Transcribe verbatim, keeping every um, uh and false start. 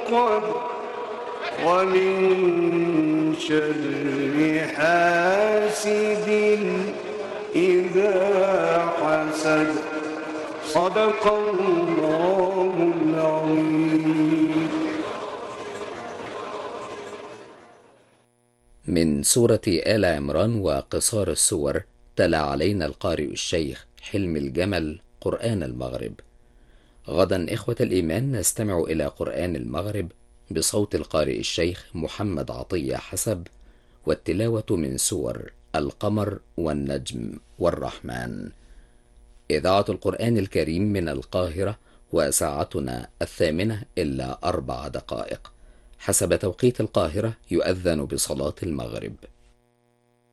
العقد ومن شر حاسد إذا حسد. صدق الله العظيم. من سورة آل عمران وقصار السور، تلا علينا القارئ الشيخ حلمي الجمل قرآن المغرب. غدا إخوة الإيمان نستمع إلى قرآن المغرب بصوت القارئ الشيخ محمد عطية حسب، والتلاوة من سور القمر والنجم والرحمن. إذاعة القرآن الكريم من القاهرة، وساعتنا الثامنة إلا أربع دقائق حسب توقيت القاهرة، يؤذن بصلاة المغرب.